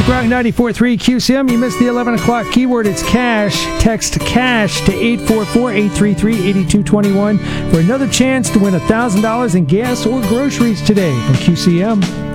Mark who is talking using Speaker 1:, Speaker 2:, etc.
Speaker 1: Rock 94.3 QCM. You missed the 11 o'clock keyword. It's cash. Text cash to 844-833-8221 for another chance to win $1,000 in gas or groceries today from QCM.